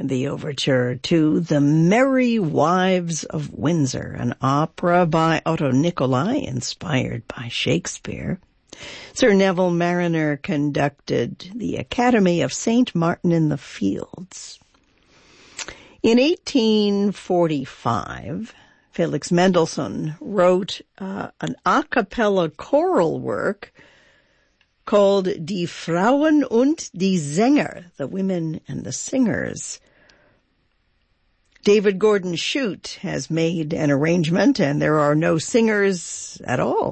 the overture to The Merry Wives of Windsor, an opera by Otto Nicolai, inspired by Shakespeare. Sir Neville Marriner conducted the Academy of St. Martin in the Fields. In 1845, Felix Mendelssohn wrote an a cappella choral work called Die Frauen und die Sänger, the Women and the Singers. David Gordon Shute has made an arrangement, and there are no singers at all